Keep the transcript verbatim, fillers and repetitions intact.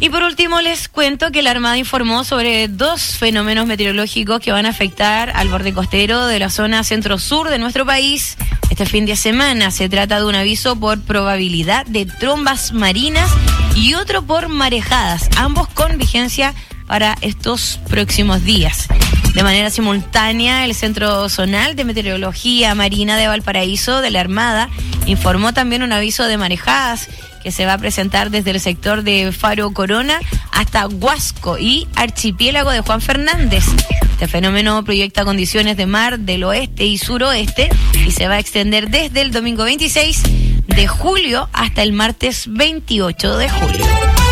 Y por último les cuento que la Armada informó sobre dos fenómenos meteorológicos que van a afectar al borde costero de la zona centro-sur de nuestro país este fin de semana. Se trata de un aviso por probabilidad de trombas marinas y otro por marejadas, ambos con vigencia para estos próximos días. De manera simultánea, el Centro Zonal de Meteorología Marina de Valparaíso de la Armada informó también un aviso de marejadas que se va a presentar desde el sector de Faro Corona hasta Huasco y Archipiélago de Juan Fernández. Este fenómeno proyecta condiciones de mar del oeste y suroeste y se va a extender desde el domingo veintiséis de julio hasta el martes veintiocho de julio.